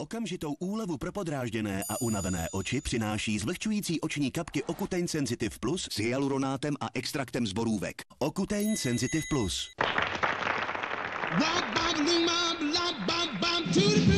Okamžitou úlevu pro podrážděné a unavené oči přináší zvlhčující oční kapky Ocutein Sensitive Plus s hyaluronátem a extraktem z borůvek. Ocutein Sensitive Plus.